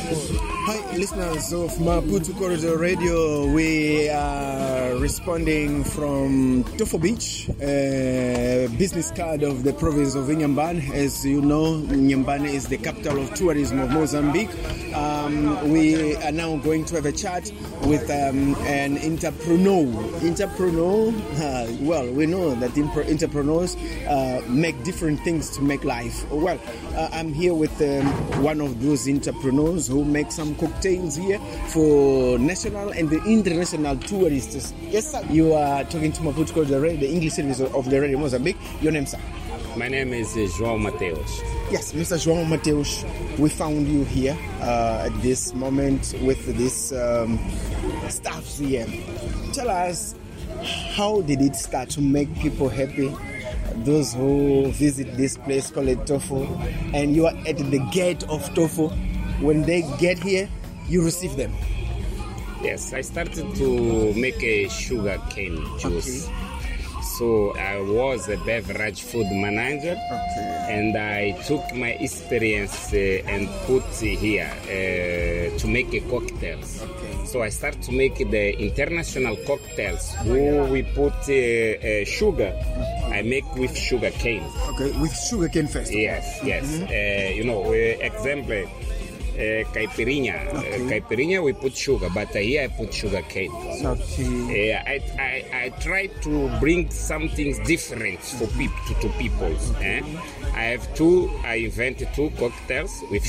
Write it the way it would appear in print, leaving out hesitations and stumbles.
Hi, listeners of Maputo Corridor Radio. We are responding from Tofo Beach, business card of the province of Inhambane. As you know, Inhambane is the capital of tourism of Mozambique. We are now going to have a chat with an entrepreneur. Well, we know that entrepreneurs make different things to make life. Well, I'm here with one of those entrepreneurs who make some cocktails here for national and the international tourists. Yes, sir. You are talking to Maputo Corridor Radio, the English service of the Radio Mozambique. Your name, sir? My name is João Mateus. Yes, Mr. João Mateus, we found you here at this moment with this staffs here. Tell us, how did it start to make people happy? Those who visit this place called Tofo, and you are at the gate of Tofo. When they get here, you receive them. Yes, I started to make a sugar cane juice. Okay. So I was a beverage food manager, and I took my experience and put here to make cocktails. Okay. So I started to make the international cocktails where we put sugar. I make with sugar cane. Okay, with sugar cane first. Yes. Mm-hmm. Example. Caipirinha. Caipirinha we put sugar, but here I put sugar cane. Okay. I try to bring something different for people to people. I invented two cocktails with